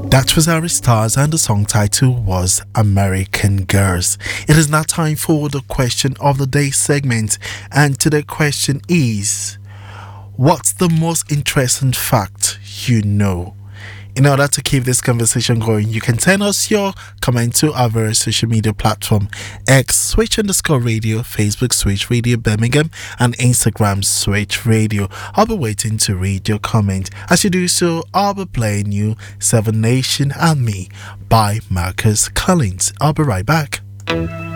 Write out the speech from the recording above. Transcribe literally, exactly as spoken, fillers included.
That was Harry Styles, and the song title was American Girls. It is now time for the question of the day segment, and today's question is, what's the most interesting fact you know? In order to keep this conversation going, you can send us your comment to our various social media platform: X Switch underscore Radio, Facebook Switch Radio Birmingham, and Instagram Switch Radio. I'll be waiting to read your comment. As you do so, I'll be playing you Seven Nation and Me by Marcus Collins. I'll be right back.